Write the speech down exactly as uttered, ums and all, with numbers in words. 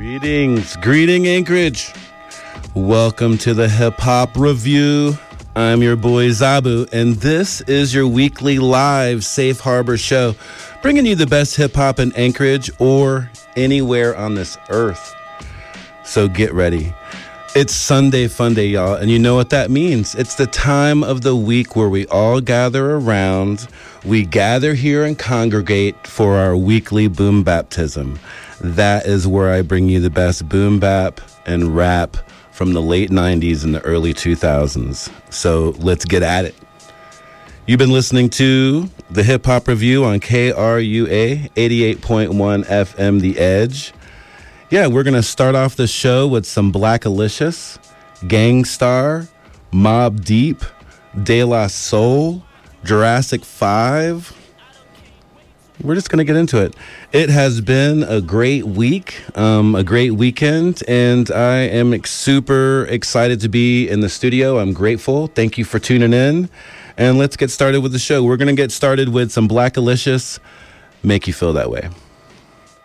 Greetings, greeting Anchorage. Welcome to the Hip Hop Review. I'm your boy Zabu, and this is your weekly live Safe Harbor show, bringing you the best hip hop in Anchorage or anywhere on this earth. So get ready. It's Sunday Fun Day, y'all, and you know what that means. It's the time of the week where we all gather around. We gather here and congregate for our weekly boom baptism. That is where I bring you the best boom bap and rap from the late nineties and the early two thousands. So let's get at it. You've been listening to the Hip Hop Review on K R U A eighty-eight point one F M The Edge. Yeah, we're going to start off the show with some Blackalicious, Gangstar, Mobb Deep, De La Soul, Jurassic five. We're just going to get into it. It has been a great week, um, a great weekend, and I am ex- super excited to be in the studio. I'm grateful. Thank you for tuning in. And let's get started with the show. We're going to get started with some Blackalicious, Make You Feel That Way.